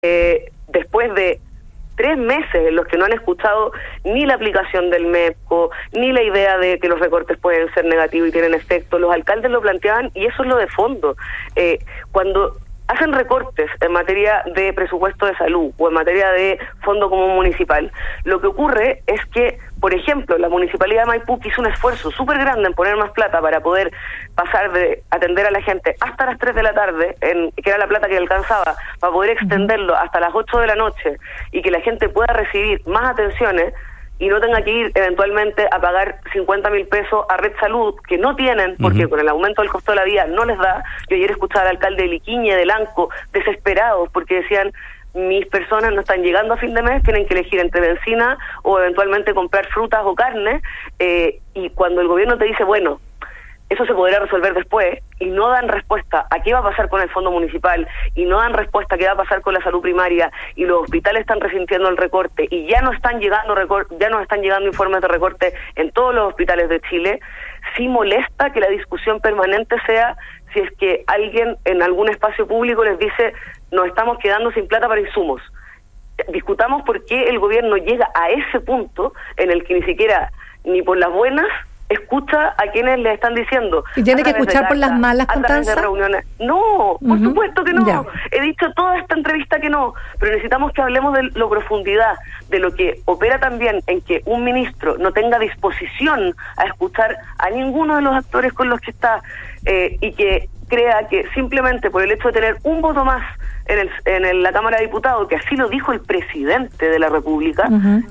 después de 3 meses en los que no han escuchado ni la aplicación del MEPCO, ni la idea de que los recortes pueden ser negativos y tienen efecto. Los alcaldes lo planteaban y eso es lo de fondo. Cuando hacen recortes en materia de presupuesto de salud o en materia de fondo común municipal, lo que ocurre es que, por ejemplo, la Municipalidad de Maipú hizo un esfuerzo súper grande en poner más plata para poder pasar de atender a la gente hasta las 3 de la tarde, que era la plata que alcanzaba, para poder extenderlo hasta las 8 de la noche y que la gente pueda recibir más atenciones y no tenga que ir eventualmente a pagar 50.000 pesos a Red Salud, que no tienen, porque con el aumento del costo de la vida no les da. Yo ayer escuchaba al alcalde de Liquiñe, de Lanco, desesperados, porque decían, mis personas no están llegando a fin de mes, tienen que elegir entre benzina o eventualmente comprar frutas o carne, y cuando el gobierno te dice, bueno, eso se podrá resolver después, y no dan respuesta a qué va a pasar con el fondo municipal, y no dan respuesta a qué va a pasar con la salud primaria, y los hospitales están resintiendo el recorte, y ya nos están llegando informes de recorte en todos los hospitales de Chile. Sí molesta que la discusión permanente sea si es que alguien en algún espacio público les dice, nos estamos quedando sin plata para insumos. Discutamos por qué el gobierno llega a ese punto en el que ni siquiera, ni por las buenas, escucha a quienes le están diciendo. ¿Y tiene que escuchar por las malas, Constanza? De reuniones. No, por supuesto que no. Ya. He dicho toda esta entrevista que no, pero necesitamos que hablemos de la profundidad, de lo que opera también en que un ministro no tenga disposición a escuchar a ninguno de los actores con los que está, y que crea que simplemente por el hecho de tener un voto más en la Cámara de Diputados, que así lo dijo el presidente de la República,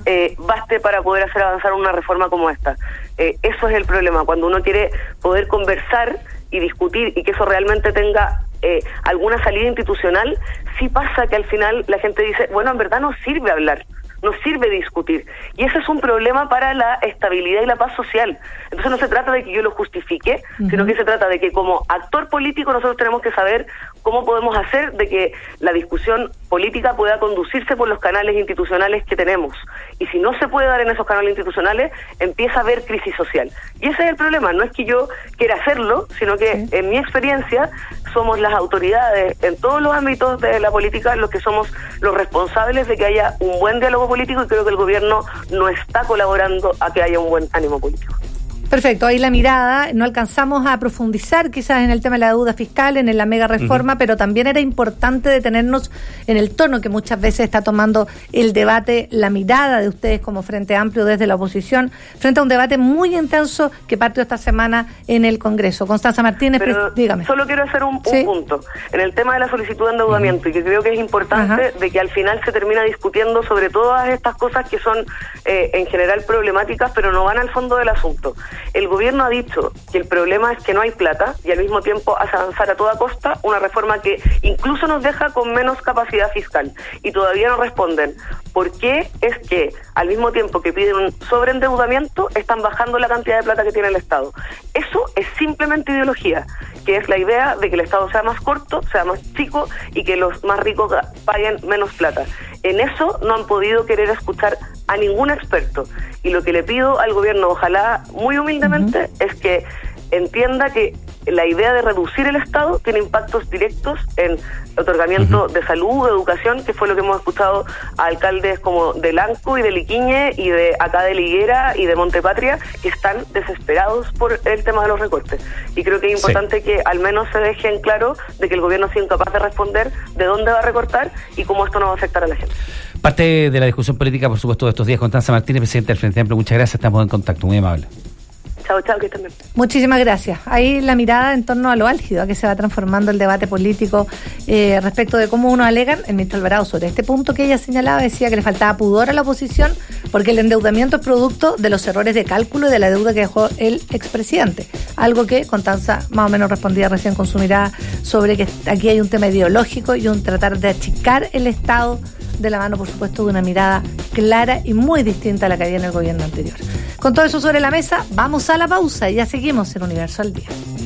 baste para poder hacer avanzar una reforma como esta. Eso es el problema, cuando uno quiere poder conversar y discutir y que eso realmente tenga alguna salida institucional, sí pasa que al final la gente dice, bueno, en verdad no sirve hablar, no sirve discutir, y ese es un problema para la estabilidad y la paz social. Entonces no se trata de que yo lo justifique, sino que se trata de que como actor político nosotros tenemos que saber cómo podemos hacer de que la discusión política pueda conducirse por los canales institucionales que tenemos, y si no se puede dar en esos canales institucionales, empieza a haber crisis social, y ese es el problema. No es que yo quiera hacerlo, sino que en mi experiencia somos las autoridades en todos los ámbitos de la política los que somos los responsables de que haya un buen diálogo político, y creo que el gobierno no está colaborando a que haya un buen ánimo político. Perfecto, ahí la mirada, no alcanzamos a profundizar quizás en el tema de la deuda fiscal, en la mega reforma, pero también era importante detenernos en el tono que muchas veces está tomando el debate, la mirada de ustedes como Frente Amplio desde la oposición, frente a un debate muy intenso que partió esta semana en el Congreso. Constanza Martínez, dígame. Solo quiero hacer un punto en el tema de la solicitud de endeudamiento, y que creo que es importante de que al final se termina discutiendo sobre todas estas cosas que son en general problemáticas, pero no van al fondo del asunto. El gobierno ha dicho que el problema es que no hay plata, y al mismo tiempo hace avanzar a toda costa una reforma que incluso nos deja con menos capacidad fiscal, y todavía no responden por qué es que al mismo tiempo que piden un sobreendeudamiento están bajando la cantidad de plata que tiene el Estado. Eso es simplemente ideología, que es la idea de que el Estado sea más corto, sea más chico, y que los más ricos paguen menos plata. En eso no han podido querer escuchar a ningún experto, y lo que le pido al gobierno, ojalá muy humildemente, es que entienda que la idea de reducir el Estado tiene impactos directos en otorgamiento de salud, de educación, que fue lo que hemos escuchado a alcaldes como de Lanco y de Liquiñe y de acá de Liguera y de Montepatria, que están desesperados por el tema de los recortes. Y creo que es importante que al menos se deje en claro de que el gobierno sea incapaz de responder de dónde va a recortar y cómo esto no va a afectar a la gente. Parte de la discusión política, por supuesto, de estos días. Constanza Martínez, presidente del Frente Amplio, muchas gracias, estamos en contacto, muy amable. Chao, que estén bien. Muchísimas gracias. Ahí la mirada en torno a lo álgido, a que se va transformando el debate político respecto de cómo uno alegan. El ministro Alvarado, sobre este punto que ella señalaba, decía que le faltaba pudor a la oposición porque el endeudamiento es producto de los errores de cálculo y de la deuda que dejó el expresidente. Algo que Constanza más o menos respondía recién con su mirada sobre que aquí hay un tema ideológico y un tratar de achicar el Estado de la mano, por supuesto, de una mirada clara y muy distinta a la que había en el gobierno anterior. Con todo eso sobre la mesa, vamos a la pausa y ya seguimos en Universo al Día.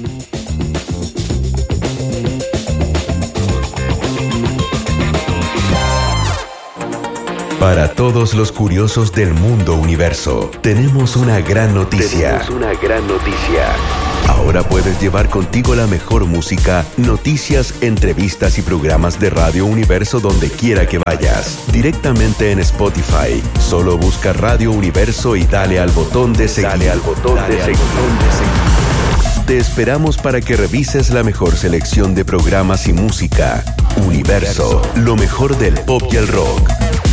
Para todos los curiosos del mundo universo, tenemos una gran noticia. Ahora puedes llevar contigo la mejor música, noticias, entrevistas y programas de Radio Universo donde quiera que vayas. Directamente en Spotify. Solo busca Radio Universo y dale al botón de seguir. Te esperamos para que revises la mejor selección de programas y música. Universo, lo mejor del pop y el rock.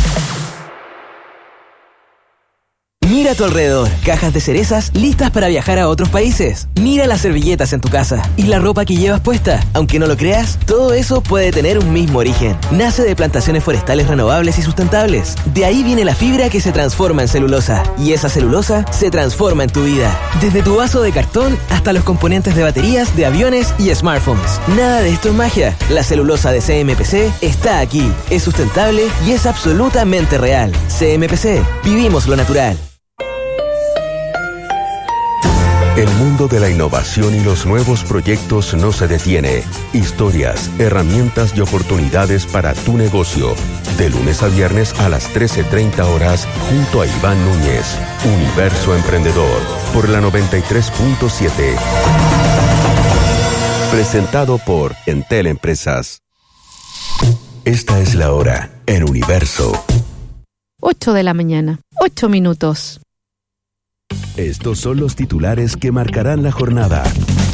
Mira a tu alrededor, cajas de cerezas listas para viajar a otros países. Mira las servilletas en tu casa y la ropa que llevas puesta. Aunque no lo creas, todo eso puede tener un mismo origen. Nace de plantaciones forestales renovables y sustentables. De ahí viene la fibra que se transforma en celulosa. Y esa celulosa se transforma en tu vida. Desde tu vaso de cartón hasta los componentes de baterías, de aviones y smartphones. Nada de esto es magia. La celulosa de CMPC está aquí. Es sustentable y es absolutamente real. CMPC, vivimos lo natural. El mundo de la innovación y los nuevos proyectos no se detiene. Historias, herramientas y oportunidades para tu negocio. De lunes a viernes a las 13:30 horas junto a Iván Núñez. Universo Emprendedor por la 93.7. Presentado por Entel Empresas. Esta es la hora en Universo. 8 de la mañana, 8 minutos. Estos son los titulares que marcarán la jornada.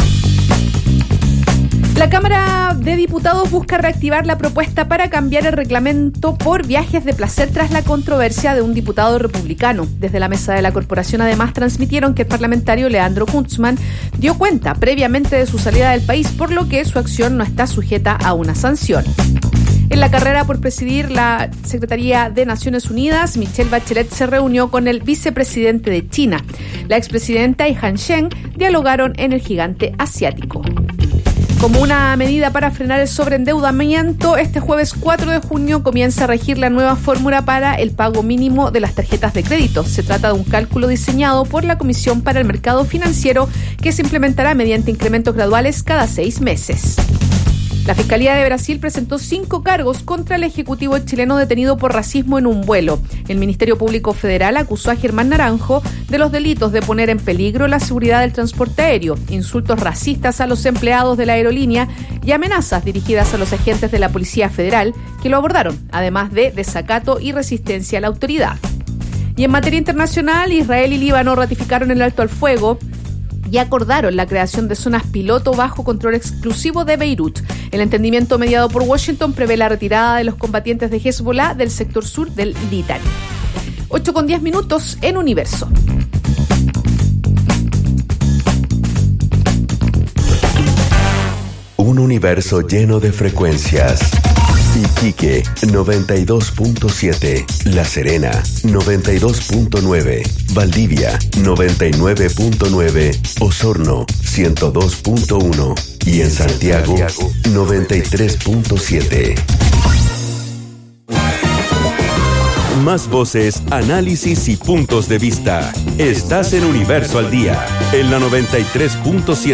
La Cámara de Diputados busca reactivar la propuesta para cambiar el reglamento por viajes de placer tras la controversia de un diputado republicano. Desde la mesa de la corporación además transmitieron que el parlamentario Leandro Kuntzmann dio cuenta previamente de su salida del país, por lo que su acción no está sujeta a una sanción. En la carrera por presidir la Secretaría de Naciones Unidas, Michelle Bachelet se reunió con el vicepresidente de China. La expresidenta y Han Zheng dialogaron en el gigante asiático. Como una medida para frenar el sobreendeudamiento, este jueves 4 de junio comienza a regir la nueva fórmula para el pago mínimo de las tarjetas de crédito. Se trata de un cálculo diseñado por la Comisión para el Mercado Financiero que se implementará mediante incrementos graduales cada 6 meses. La Fiscalía de Brasil presentó 5 cargos contra el ejecutivo chileno detenido por racismo en un vuelo. El Ministerio Público Federal acusó a Germán Naranjo de los delitos de poner en peligro la seguridad del transporte aéreo, insultos racistas a los empleados de la aerolínea y amenazas dirigidas a los agentes de la Policía Federal que lo abordaron, además de desacato y resistencia a la autoridad. Y en materia internacional, Israel y Líbano ratificaron el alto al fuego y acordaron la creación de zonas piloto bajo control exclusivo de Beirut. El entendimiento mediado por Washington prevé la retirada de los combatientes de Hezbollah del sector sur del Litani. 8:10 en Universo. Un universo lleno de frecuencias. Iquique 92.7, La Serena 92.9, Valdivia 99.9, Osorno 102.1 y en Santiago 93.7. Más voces, análisis y puntos de vista. Estás en Universo al Día, en la 93.7.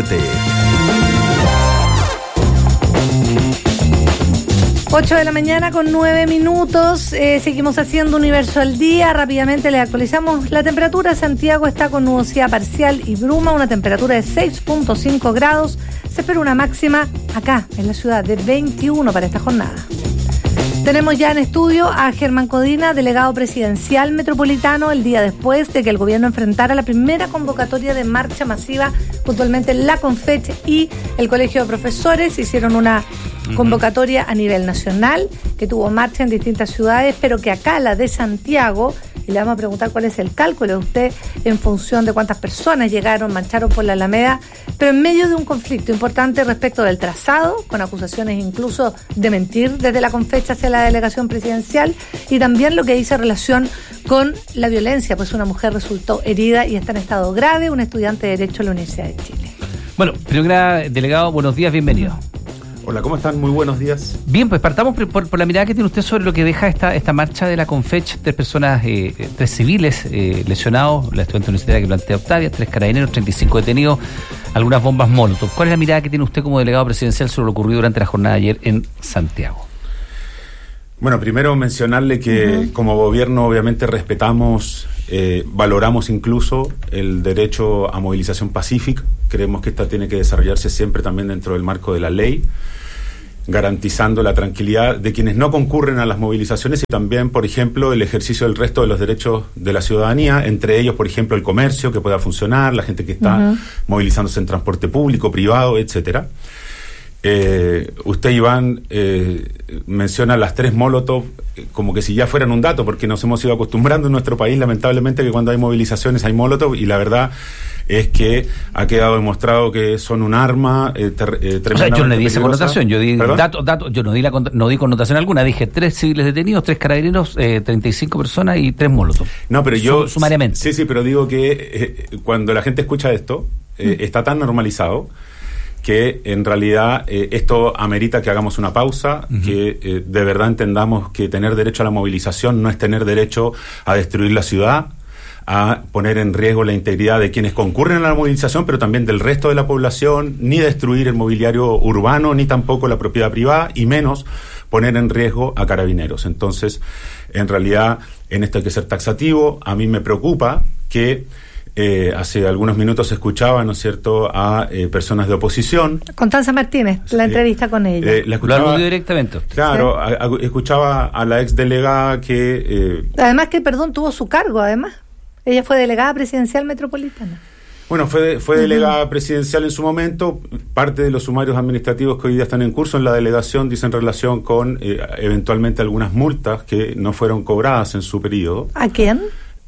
8 de la mañana con 9 minutos. Seguimos haciendo Universo al Día. Rápidamente le actualizamos la temperatura. Santiago está con nubosidad parcial y bruma, una temperatura de 6.5 grados. Se espera una máxima acá en la ciudad de 21 para esta jornada. Tenemos ya en estudio a Germán Codina, delegado presidencial metropolitano, el día después de que el gobierno enfrentara la primera convocatoria de marcha masiva. Puntualmente la Confech y el Colegio de Profesores hicieron una convocatoria a nivel nacional que tuvo marcha en distintas ciudades, pero que acá la de Santiago, y le vamos a preguntar cuál es el cálculo de usted en función de cuántas personas llegaron, marcharon por la Alameda, pero en medio de un conflicto importante respecto del trazado, con acusaciones incluso de mentir desde la Confech hacia la delegación presidencial, y también lo que dice relación con la violencia, pues una mujer resultó herida y está en estado grave, un estudiante de Derecho de la Universidad de Chile. Bueno, primero que nada, delegado, buenos días, bienvenido. Hola, ¿cómo están? Muy buenos días. Bien, pues partamos por la mirada que tiene usted sobre lo que deja esta marcha de la Confech. 3 personas, 3 civiles lesionados, la estudiante universitaria que plantea Octavia, 3 carabineros, 35 detenidos, algunas bombas molotov. ¿Cuál es la mirada que tiene usted como delegado presidencial sobre lo ocurrido durante la jornada de ayer en Santiago? Bueno, primero mencionarle que como gobierno obviamente respetamos, valoramos incluso el derecho a movilización pacífica. Creemos que esta tiene que desarrollarse siempre también dentro del marco de la ley, garantizando la tranquilidad de quienes no concurren a las movilizaciones y también, por ejemplo, el ejercicio del resto de los derechos de la ciudadanía, entre ellos, por ejemplo, el comercio que pueda funcionar, la gente que está movilizándose en transporte público, privado, etcétera. Usted, Iván, menciona las 3 Molotov como que si ya fueran un dato, porque nos hemos ido acostumbrando en nuestro país, lamentablemente, que cuando hay movilizaciones hay Molotov, y la verdad es que ha quedado demostrado que son un arma tremendamente o sea, yo no le di esa peligrosa. connotación, yo di dato, yo no di connotación alguna, dije 3 civiles detenidos, 3 carabineros, 35 personas y 3 Molotov. No, pero yo... Sumariamente. Sí, pero digo que cuando la gente escucha esto, está tan normalizado que en realidad esto amerita que hagamos una pausa, que de verdad entendamos que tener derecho a la movilización no es tener derecho a destruir la ciudad, a poner en riesgo la integridad de quienes concurren a la movilización, pero también del resto de la población, ni destruir el mobiliario urbano, ni tampoco la propiedad privada, y menos poner en riesgo a carabineros. Entonces, en realidad, en esto hay que ser taxativo. A mí me preocupa que hace algunos minutos escuchaba, ¿no es cierto?, a personas de oposición. Constanza Martínez, la entrevista con ella. La escuchaba, lo aludió directamente. Claro, ¿sí? Escuchaba a la exdelegada que... además que, tuvo su cargo, además. Ella fue delegada presidencial metropolitana. Bueno, fue delegada presidencial en su momento. Parte de los sumarios administrativos que hoy día están en curso en la delegación dicen relación con eventualmente algunas multas que no fueron cobradas en su periodo. ¿A quién?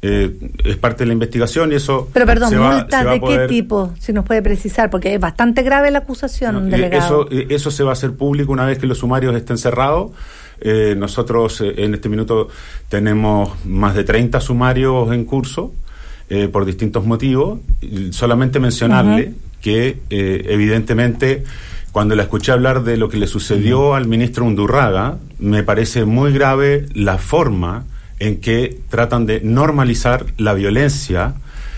Es parte de la investigación y eso... Pero perdón, ¿multas de qué tipo? Si nos puede precisar, porque es bastante grave la acusación, delegado. Eso se va a hacer público una vez que los sumarios estén cerrados. Nosotros en este minuto tenemos más de 30 sumarios en curso por distintos motivos. Solamente mencionarle que evidentemente cuando la escuché hablar de lo que le sucedió al ministro Undurraga, me parece muy grave la forma en que tratan de normalizar la violencia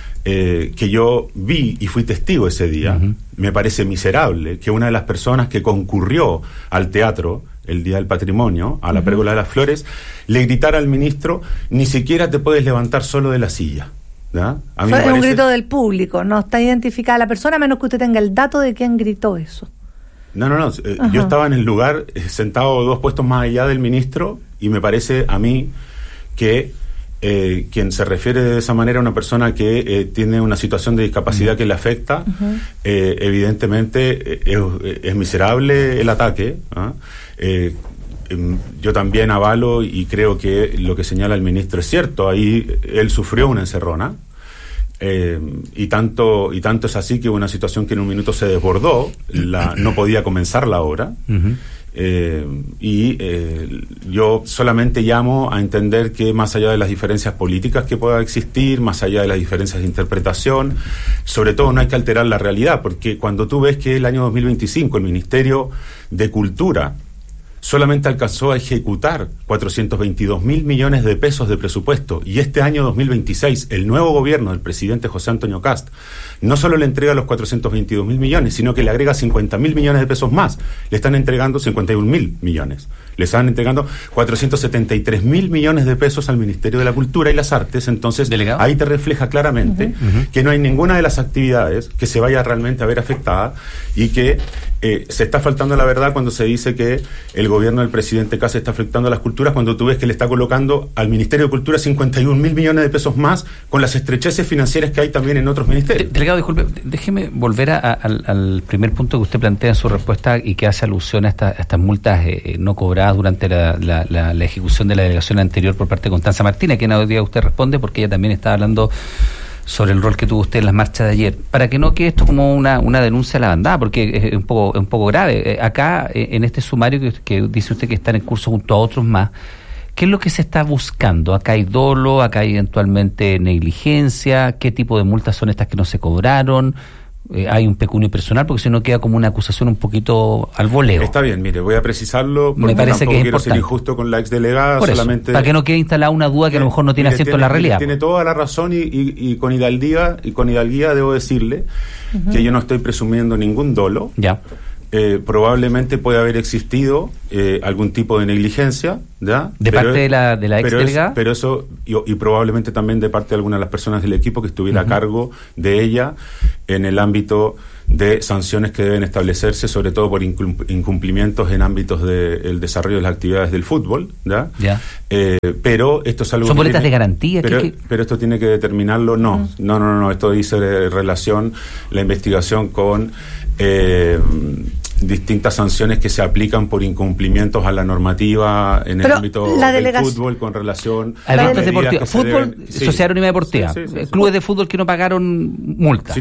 que yo vi y fui testigo ese día. Me parece miserable que una de las personas que concurrió al teatro el Día del Patrimonio, a la Pérgola de las Flores, le gritara al ministro: ni siquiera te puedes levantar solo de la silla. ¿Ya? A mí Fue un grito del público, no está identificada la persona, a menos que usted tenga el dato de quién gritó eso. No, yo estaba en el lugar, sentado 2 puestos más allá del ministro, y me parece a mí que quien se refiere de esa manera a una persona que tiene una situación de discapacidad que le afecta, evidentemente es miserable el ataque. Yo también avalo y creo que lo que señala el ministro es cierto. Ahí él sufrió una encerrona, y tanto es así que hubo una situación que en un minuto se desbordó, no podía comenzar la obra. Yo solamente llamo a entender que más allá de las diferencias políticas que pueda existir, más allá de las diferencias de interpretación, sobre todo no hay que alterar la realidad, porque cuando tú ves que el año 2025 el Ministerio de Cultura solamente alcanzó a ejecutar 422.000 millones de pesos de presupuesto, y este año 2026 el nuevo gobierno del presidente José Antonio Kast no solo le entrega los 422.000 millones, sino que le agrega 50.000 millones de pesos más. Le están entregando 51.000 millones. Le están entregando 473.000 millones de pesos al Ministerio de la Cultura y las Artes. Entonces, ¿delegado? Ahí te refleja claramente que no hay ninguna de las actividades que se vaya realmente a ver afectada, y que se está faltando la verdad cuando se dice que el gobierno del presidente Kast está afectando a las culturas, cuando tú ves que le está colocando al Ministerio de Cultura 51.000 millones de pesos más, con las estrecheces financieras que hay también en otros ministerios. Delegado, disculpe, déjeme volver al primer punto que usted plantea en su respuesta y que hace alusión a estas multas no cobradas durante la ejecución de la delegación anterior por parte de Constanza Martínez, que hoy día usted responde porque ella también está hablando sobre el rol que tuvo usted en las marchas de ayer, para que no quede esto como una denuncia a la bandada, porque es un poco grave. Acá, en este sumario que dice usted que están en curso junto a otros más, ¿qué es lo que se está buscando? ¿Acá hay dolo? ¿Acá hay eventualmente negligencia? ¿Qué tipo de multas son estas que no se cobraron? ¿Hay un pecunio personal? Porque si no queda como una acusación un poquito al voleo. Está bien, mire, voy a precisarlo, porque me parece tampoco que es quiero importante ser injusto con la exdelegada. Por solamente eso, para que no quede instalada una duda que a lo mejor no tiene asiento en la realidad. Tiene toda la razón, y con hidalguía debo decirle que yo no estoy presumiendo ningún dolo. Ya. probablemente puede haber existido algún tipo de negligencia, ¿ya? De parte de la ex delegada. Pero eso, y probablemente también de parte de algunas de las personas del equipo que estuviera a cargo de ella en el ámbito de sanciones que deben establecerse, sobre todo por incumplimientos en ámbitos del desarrollo de las actividades del fútbol, ¿ya? Pero esto es algo... ¿Son boletas de garantía? Pero esto tiene que determinarlo, no, esto dice relación, la investigación con distintas sanciones que se aplican por incumplimientos a la normativa en el ámbito del fútbol con relación a eventos deportivos, fútbol, Sociedad Anónima Deportiva, clubes de fútbol que no pagaron multa.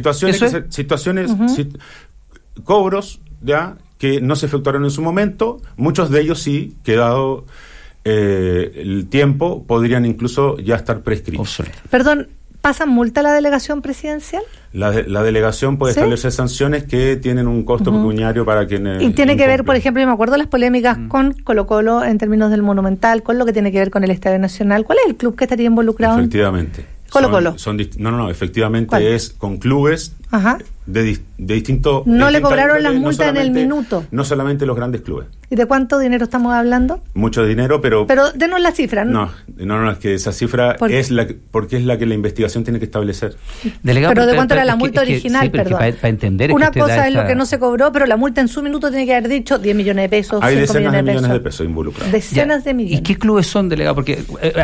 Cobros ya que no se efectuaron en su momento, muchos de ellos sí, que dado el tiempo, podrían incluso ya estar prescritos. Perdón, ¿pasa multa la delegación presidencial? La delegación puede establecer sanciones que tienen un costo pecuniario para quienes... Y tiene que ver, por ejemplo, yo me acuerdo de las polémicas con Colo-Colo en términos del Monumental, con lo que tiene que ver con el Estadio Nacional. ¿Cuál es el club que estaría involucrado? Efectivamente. Colo-Colo. Efectivamente. ¿Cuál? Es con clubes de distinto... No le cobraron las multas en el minuto. No solamente los grandes clubes. ¿Y de cuánto dinero estamos hablando? Mucho dinero, pero... Pero denos la cifra, ¿no? No, es que esa cifra porque es la que la investigación tiene que establecer. Delegado, pero ¿de cuánto era la multa original? Perdón. Para entender... Una cosa es lo que no se cobró, pero la multa en su minuto tiene que haber dicho 10 millones de pesos, hay 5 millones millones de pesos involucrados. Decenas de millones. ¿Y qué clubes son, delegado? Porque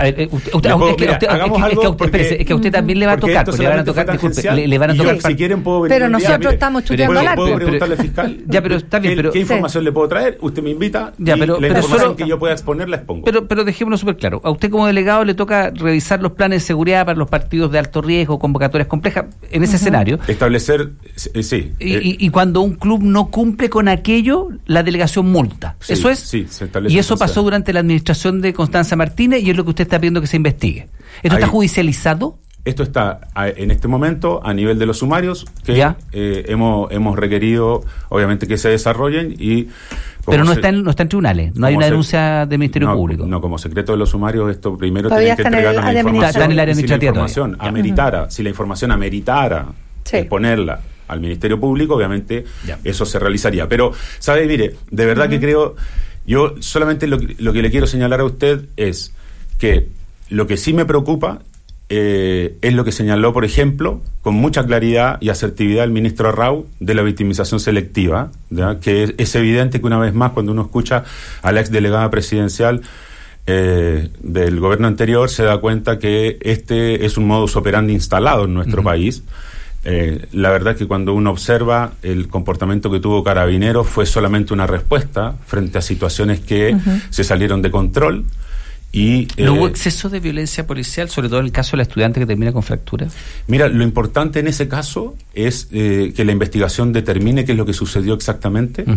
es que a usted también le va a tocar, porque le van a tocar, disculpe, le van a tocar... Si quieren puedo venir. Pero nosotros estamos chuteando al ¿Puedo preguntarle al fiscal? Ya, pero está bien, pero... ¿Qué información le puedo traer? Usted me invita y la información que yo pueda exponer la expongo. Pero dejémonos súper claro. A usted como delegado le toca revisar los planes de seguridad para los partidos de alto riesgo, convocatorias complejas, en ese escenario. Establecer, sí. Y cuando un club no cumple con aquello, la delegación multa. Sí, ¿eso es? Sí, se establece. Y eso pasó durante la administración de Constanza Martínez y es lo que usted está pidiendo que se investigue. ¿Esto está judicializado? Esto está en este momento a nivel de los sumarios que hemos requerido, obviamente, que se desarrollen y... Pero no está en tribunales, no hay una denuncia del Ministerio Público. No, como secreto de los sumarios, esto primero todavía tiene que entregar la información. Está en el área administrativa. Si la información ameritara exponerla al Ministerio Público, obviamente eso se realizaría. Pero, ¿sabe? Mire, de verdad que creo... Yo solamente lo que le quiero señalar a usted es que lo que sí me preocupa es lo que señaló, por ejemplo, con mucha claridad y asertividad el ministro Arrau de la victimización selectiva, ¿ya? Que es evidente que una vez más cuando uno escucha a la ex delegada presidencial del gobierno anterior se da cuenta que este es un modus operandi instalado en nuestro país. La verdad es que cuando uno observa el comportamiento que tuvo Carabineros fue solamente una respuesta frente a situaciones que se salieron de control. ¿No hubo exceso de violencia policial, sobre todo en el caso de la estudiante que termina con fractura? Mira, lo importante en ese caso es que la investigación determine qué es lo que sucedió exactamente.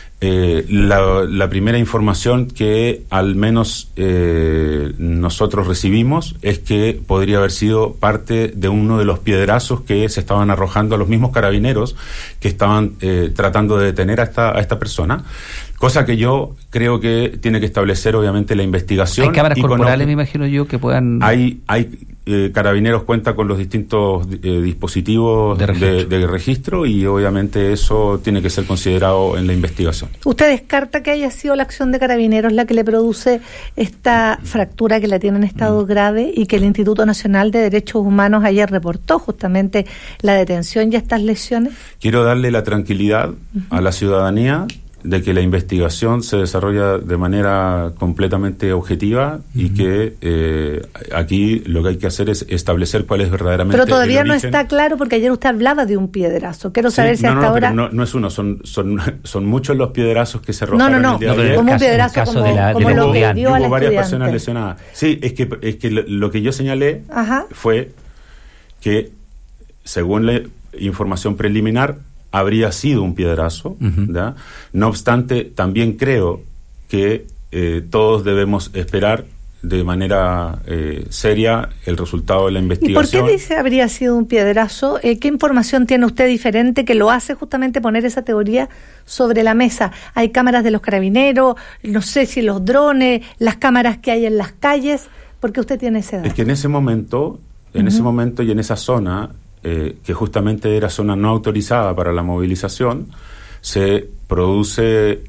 La primera información que al menos nosotros recibimos es que podría haber sido parte de uno de los piedrazos que se estaban arrojando a los mismos carabineros que estaban tratando de detener a esta persona. Cosa que yo creo que tiene que establecer obviamente la investigación. Hay cámaras corporales, me imagino yo, que puedan... Hay Carabineros cuenta con los distintos dispositivos de registro y obviamente eso tiene que ser considerado en la investigación. ¿Usted descarta que haya sido la acción de Carabineros la que le produce esta fractura que la tiene en estado grave y que el Instituto Nacional de Derechos Humanos ayer reportó justamente la detención y estas lesiones? Quiero darle la tranquilidad a la ciudadanía de que la investigación se desarrolla de manera completamente objetiva y que aquí lo que hay que hacer es establecer cuál es verdaderamente el origen. Pero todavía no está claro porque ayer usted hablaba de un piedrazo. Quiero saber si hasta ahora... No es uno, son muchos los piedrazos que se arrojaron el día de ayer. Como un piedrazo como lo que dio a la hubo varias estudiante. personas lesionadas. Sí, es que lo que yo señalé fue que según la información preliminar habría sido un piedrazo, ¿ya? No obstante, también creo que todos debemos esperar de manera seria el resultado de la investigación. ¿Y por qué dice habría sido un piedrazo? ¿Qué información tiene usted diferente que lo hace justamente poner esa teoría sobre la mesa? ¿Hay cámaras de los carabineros? No sé si los drones, las cámaras que hay en las calles. ¿Por qué usted tiene ese dato? Es que en ese momento y en esa zona... que justamente era zona no autorizada para la movilización, se produce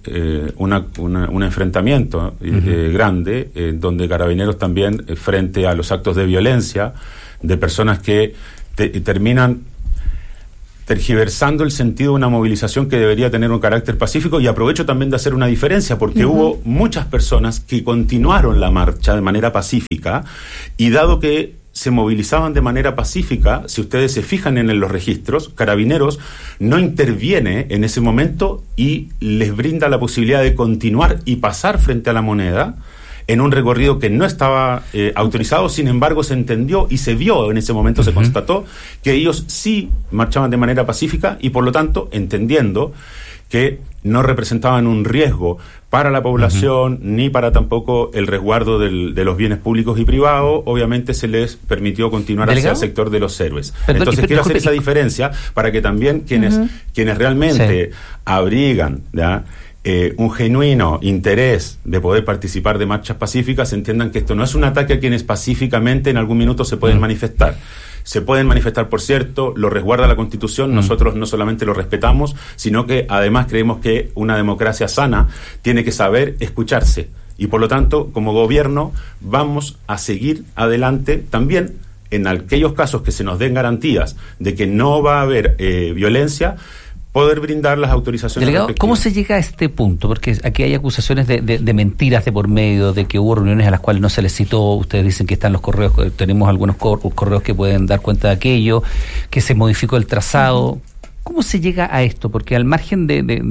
un enfrentamiento grande, donde Carabineros también, frente a los actos de violencia de personas que terminan tergiversando el sentido de una movilización que debería tener un carácter pacífico. Y aprovecho también de hacer una diferencia, porque hubo muchas personas que continuaron la marcha de manera pacífica, y dado que se movilizaban de manera pacífica, si ustedes se fijan en los registros, Carabineros no interviene en ese momento y les brinda la posibilidad de continuar y pasar frente a la Moneda en un recorrido que no estaba autorizado. Sin embargo, se entendió y se vio en ese momento, se constató que ellos sí marchaban de manera pacífica, y por lo tanto, entendiendo que no representaban un riesgo para la población, ni para tampoco el resguardo de los bienes públicos y privados, obviamente se les permitió continuar hacia el sector de los héroes. Entonces quiero hacer esa diferencia para que también quienes realmente abrigan, ¿ya?, un genuino interés de poder participar de marchas pacíficas, entiendan que esto no es un ataque a quienes pacíficamente en algún minuto se pueden manifestar. Se pueden manifestar, por cierto, lo resguarda la Constitución. Nosotros no solamente lo respetamos, sino que además creemos que una democracia sana tiene que saber escucharse. Y por lo tanto, como gobierno, vamos a seguir adelante también en aquellos casos que se nos den garantías de que no va a haber violencia, poder brindar las autorizaciones. Delegado, ¿cómo se llega a este punto? Porque aquí hay acusaciones de mentiras de por medio, de que hubo reuniones a las cuales no se les citó. Ustedes dicen que están los correos, tenemos algunos correos que pueden dar cuenta de aquello, que se modificó el trazado. ¿Cómo se llega a esto? Porque al margen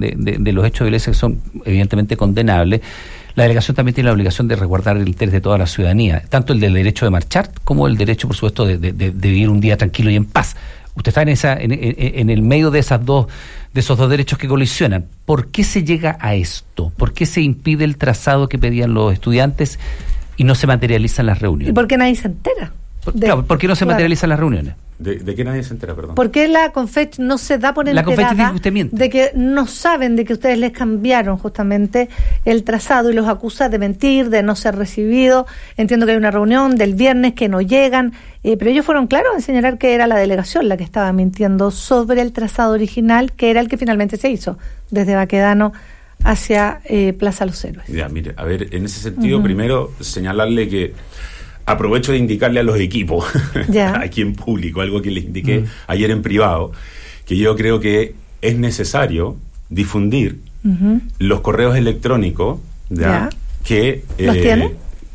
de los hechos de violencia, que son evidentemente condenables, la delegación también tiene la obligación de resguardar el interés de toda la ciudadanía, tanto el del derecho de marchar como el derecho, por supuesto, de vivir un día tranquilo y en paz. Usted está en el medio de esos dos derechos que colisionan. ¿Por qué se llega a esto? ¿Por qué se impide el trazado que pedían los estudiantes y no se materializan las reuniones? ¿Y por qué nadie se entera? Claro, ¿por qué no se materializan las reuniones? ¿De qué nadie se entera, perdón? ¿Por qué la Confech no se da por enterada de que no saben de que ustedes les cambiaron justamente el trazado y los acusa de mentir, de no ser recibido? Entiendo que hay una reunión del viernes que no llegan, pero ellos fueron claros en señalar que era la delegación la que estaba mintiendo sobre el trazado original, que era el que finalmente se hizo desde Baquedano hacia Plaza Los Héroes. Ya, mire, a ver, en ese sentido, primero señalarle que aprovecho de indicarle a los equipos, aquí en público, algo que les indiqué ayer en privado, que yo creo que es necesario difundir los correos electrónicos, que... ¿Los tiene?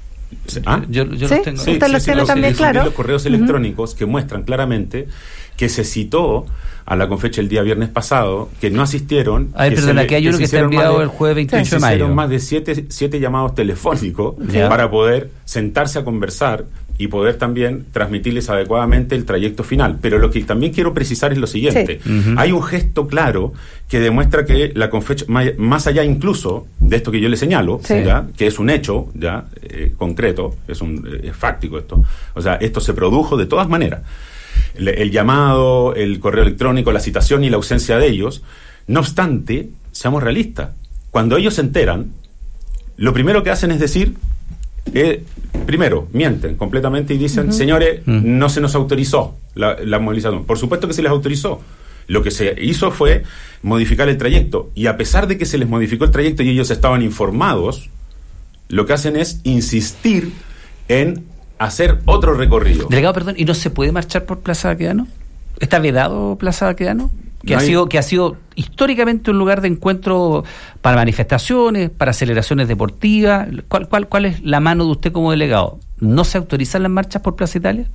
Yo los tengo. Sí, usted los tiene también, claro. Los correos electrónicos que muestran claramente que se citó a la Confech el día viernes pasado, que no asistieron. Perdón, aquí hay uno que está enviado el jueves 28 de mayo. Hicieron más de 7 llamados telefónicos para poder sentarse a conversar y poder también transmitirles adecuadamente el trayecto final. Pero lo que también quiero precisar es lo siguiente. Hay un gesto claro que demuestra que la Confech, más allá incluso de esto que yo le señalo, ¿ya?, que es un hecho ya concreto, es fáctico esto. O sea, esto se produjo de todas maneras. El llamado, el correo electrónico, la citación y la ausencia de ellos. No obstante, seamos realistas, cuando ellos se enteran, lo primero que hacen es decir, primero, mienten completamente y dicen, señores, no se nos autorizó la movilización. Por supuesto que se les autorizó. Lo que se hizo fue modificar el trayecto, y a pesar de que se les modificó el trayecto y ellos estaban informados, lo que hacen es insistir en hacer otro recorrido. Delegado, perdón, ¿y no se puede marchar por Plaza Baquedano? ¿Está vedado Plaza Baquedano? Que ha sido históricamente un lugar de encuentro para manifestaciones, para celebraciones deportivas. ¿Cuál es la mano de usted como delegado? ¿No se autorizan las marchas por Plaza Italia?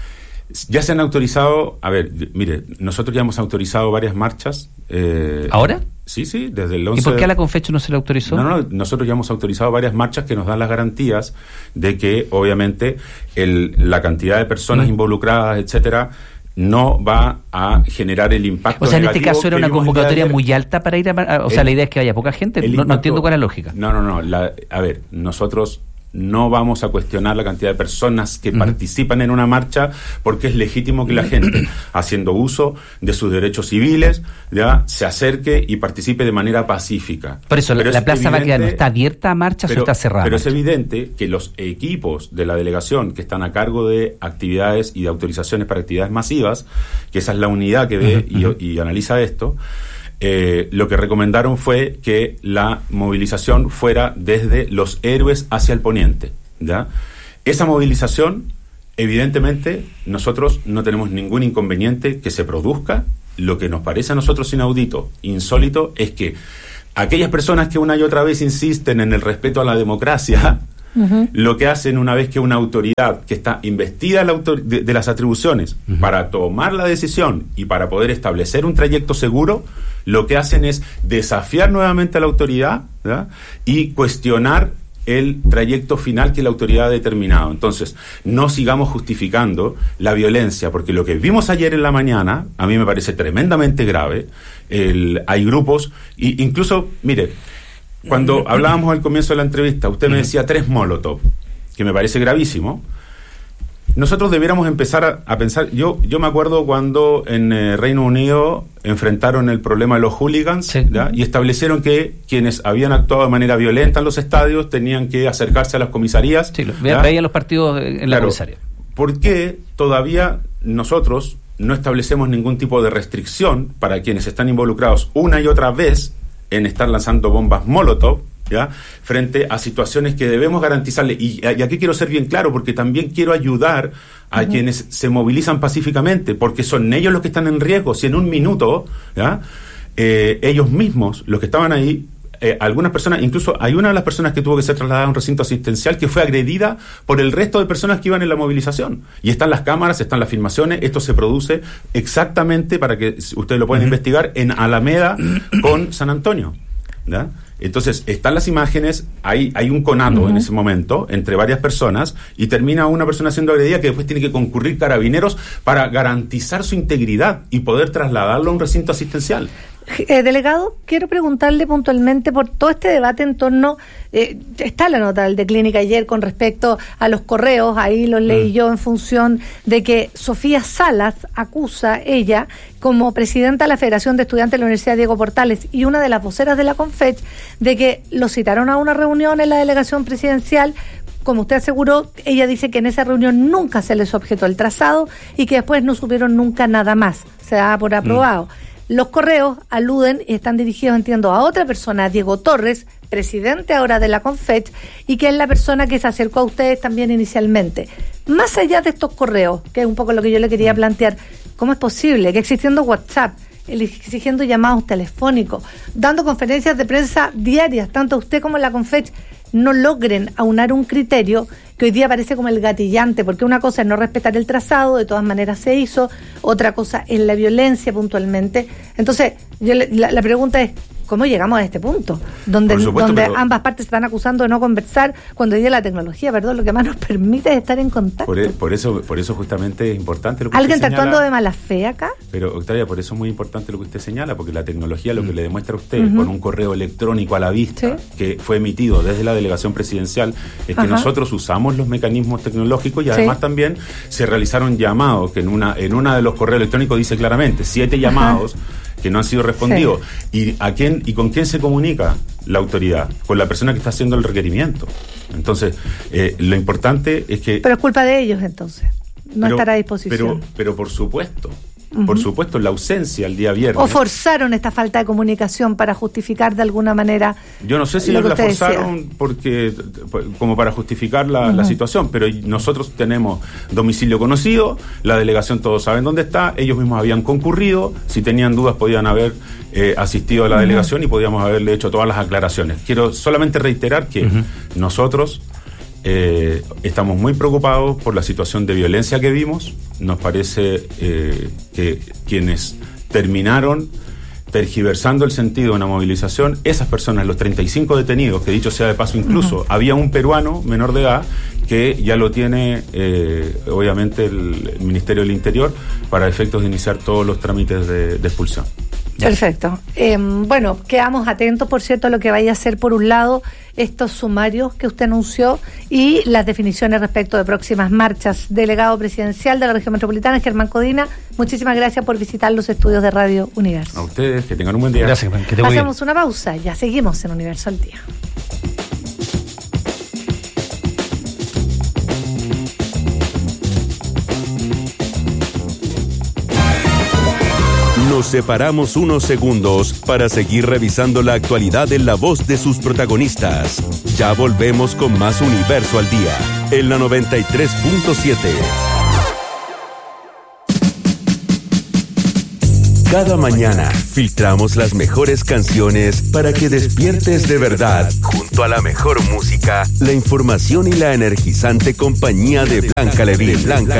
Ya se han autorizado, a ver, mire, nosotros ya hemos autorizado varias marchas. ¿Ahora? Sí, desde el 11 ¿Y por qué a la Confech no se le autorizó? No, nosotros ya hemos autorizado varias marchas que nos dan las garantías de que, obviamente, la cantidad de personas involucradas, etcétera, no va a generar el impacto. O sea, en este caso era una convocatoria muy alta para ir a... O sea, la idea es que haya poca gente. No entiendo cuál es la lógica. No. A ver, nosotros no vamos a cuestionar la cantidad de personas que participan en una marcha, porque es legítimo que la gente, haciendo uso de sus derechos civiles, ya se acerque y participe de manera pacífica. Por eso, la Plaza Baquedano está abierta a marchas o está cerrada. Pero es evidente que los equipos de la delegación que están a cargo de actividades y de autorizaciones para actividades masivas, que esa es la unidad que ve y analiza esto, lo que recomendaron fue que la movilización fuera desde Los Héroes hacia el poniente, ¿ya? Esa movilización, evidentemente, nosotros no tenemos ningún inconveniente que se produzca. Lo que nos parece a nosotros inaudito, insólito, es que aquellas personas que una y otra vez insisten en el respeto a la democracia, lo que hacen una vez que una autoridad que está investida de las atribuciones para tomar la decisión y para poder establecer un trayecto seguro, lo que hacen es desafiar nuevamente a la autoridad, ¿verdad? Y cuestionar el trayecto final que la autoridad ha determinado. Entonces, no sigamos justificando la violencia, porque lo que vimos ayer en la mañana, a mí me parece tremendamente grave. Hay grupos, y incluso, mire, cuando hablábamos al comienzo de la entrevista, usted me decía 3 Molotov, que me parece gravísimo. Nosotros debiéramos empezar a pensar, yo me acuerdo cuando en Reino Unido enfrentaron el problema de los hooligans, sí, y establecieron que quienes habían actuado de manera violenta en los estadios tenían que acercarse a las comisarías. Sí, veían los partidos en la comisaría. ¿Por qué todavía nosotros no establecemos ningún tipo de restricción para quienes están involucrados una y otra vez en estar lanzando bombas Molotov, ¿ya?, frente a situaciones que debemos garantizarle? Y aquí quiero ser bien claro, porque también quiero ayudar a quienes se movilizan pacíficamente, porque son ellos los que están en riesgo. Si en un minuto, ¿ya?, ellos mismos, los que estaban ahí, algunas personas, incluso hay una de las personas que tuvo que ser trasladada a un recinto asistencial que fue agredida por el resto de personas que iban en la movilización. Y están las cámaras, están las filmaciones. Esto se produce exactamente, para que ustedes lo puedan investigar, en Alameda con San Antonio, ¿ya? Entonces, están las imágenes, hay un conato en ese momento entre varias personas, y termina una persona siendo agredida, que después tiene que concurrir carabineros para garantizar su integridad y poder trasladarlo a un recinto asistencial. Delegado, quiero preguntarle puntualmente por todo este debate en torno, está la nota del de Clínica ayer con respecto a los correos, ahí lo leí yo, en función de que Sofía Salas acusa, ella, como presidenta de la Federación de Estudiantes de la Universidad Diego Portales y una de las voceras de la CONFECH, de que lo citaron a una reunión en la delegación presidencial. Como usted aseguró, ella dice que en esa reunión nunca se les objetó el trazado y que después no supieron nunca nada más, se daba por aprobado. Los correos aluden y están dirigidos, entiendo, a otra persona, a Diego Torres, presidente ahora de la CONFECH, y que es la persona que se acercó a ustedes también inicialmente. Más allá de estos correos, que es un poco lo que yo le quería plantear, ¿cómo es posible que existiendo WhatsApp, exigiendo llamados telefónicos, dando conferencias de prensa diarias, tanto usted como la CONFECH, no logren aunar un criterio que hoy día parece como el gatillante? Porque una cosa es no respetar el trazado, de todas maneras se hizo, otra cosa es la violencia puntualmente. Entonces, la pregunta es, ¿cómo llegamos a este punto? Donde ambas partes se están acusando de no conversar, cuando hoy día la tecnología, perdón, lo que más nos permite es estar en contacto. Por eso justamente es importante lo que ¿Alguien usted está actuando de mala fe acá? Pero, Octavia, por eso es muy importante lo que usted señala, porque la tecnología lo que le demuestra a usted con un correo electrónico a la vista, que fue emitido desde la delegación presidencial, es que nosotros usamos los mecanismos tecnológicos, y además también se realizaron llamados, que en una de los correos electrónicos dice claramente 7 llamados que no han sido respondidos. ¿Y a quién y con quién se comunica la autoridad? Con la persona que está haciendo el requerimiento. Entonces, lo importante es que... Pero es culpa de ellos, entonces. No estará a disposición. Pero por supuesto. Por supuesto, la ausencia el día viernes. ¿O forzaron esta falta de comunicación para justificar de alguna manera? Yo no sé si ellos la forzaron como para justificar la situación, pero nosotros tenemos domicilio conocido, la delegación todos saben dónde está, ellos mismos habían concurrido, si tenían dudas podían haber asistido a la delegación y podíamos haberle hecho todas las aclaraciones. Quiero solamente reiterar que nosotros estamos muy preocupados por la situación de violencia que vimos. Nos parece que quienes terminaron tergiversando el sentido de una movilización, esas personas, los 35 detenidos, que dicho sea de paso incluso, había un peruano menor de edad que ya lo tiene obviamente el Ministerio del Interior para efectos de iniciar todos los trámites de expulsión. Ya. Perfecto. Bueno, quedamos atentos, por cierto, a lo que vaya a ser, por un lado, estos sumarios que usted anunció y las definiciones respecto de próximas marchas. Delegado presidencial de la región metropolitana, Germán Codina, muchísimas gracias por visitar los estudios de Radio Universo. A ustedes, que tengan un buen día. Gracias, que te Hacemos una pausa, ya seguimos en Universo al Día. nos separamos unos segundos para seguir revisando la actualidad en la voz de sus protagonistas. Ya volvemos con más Universo al Día, en la 93.7. Cada mañana filtramos las mejores canciones para que despiertes de verdad, junto a la mejor música, la información y la energizante compañía de Blanca Levín.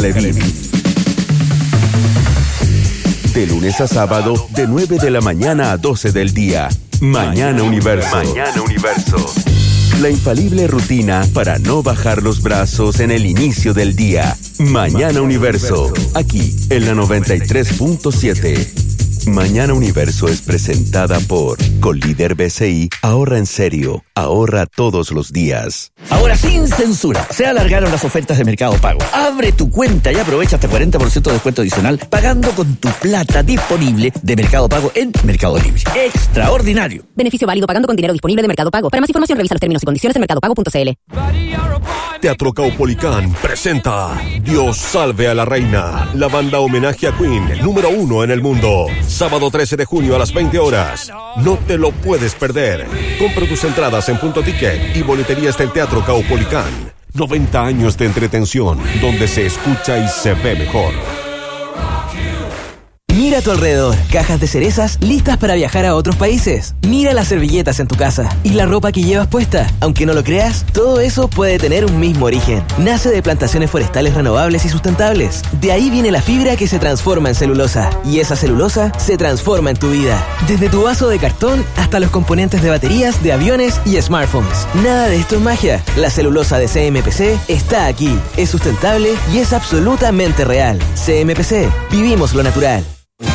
De lunes a sábado, de 9 de la mañana a 12 del día. Mañana Universo. La infalible rutina para no bajar los brazos en el inicio del día. Mañana Universo. Aquí, en la 93.7. Mañana Universo es presentada por Colíder BCI. Ahorra en serio. Ahorra todos los días. Ahora sin censura, se alargaron las ofertas de Mercado Pago. Abre tu cuenta y aprovecha hasta 40% de descuento adicional pagando con tu plata disponible de Mercado Pago en Mercado Libre. ¡Extraordinario! Beneficio válido pagando con dinero disponible de Mercado Pago. Para más información revisa los términos y condiciones en mercadopago.cl. Teatro Caupolicán presenta Dios salve a la reina, la banda homenaje a Queen, número 1 en el mundo. Sábado 13 de junio a las 20 horas. No te lo puedes perder. Compra tus entradas en Punto Ticket y boleterías del Teatro Caupolicán. 90 años de entretención, donde se escucha y se ve mejor. Mira a tu alrededor, cajas de cerezas listas para viajar a otros países. Mira las servilletas en tu casa y la ropa que llevas puesta. Aunque no lo creas, todo eso puede tener un mismo origen. Nace de plantaciones forestales renovables y sustentables. De ahí viene la fibra que se transforma en celulosa. Y esa celulosa se transforma en tu vida. Desde tu vaso de cartón hasta los componentes de baterías, de aviones y smartphones. Nada de esto es magia. La celulosa de CMPC está aquí. Es sustentable y es absolutamente real. CMPC, vivimos lo natural.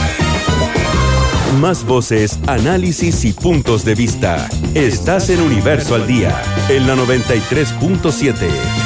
Más voces, análisis y puntos de vista. Estás en Universo al Día, en la 93.7.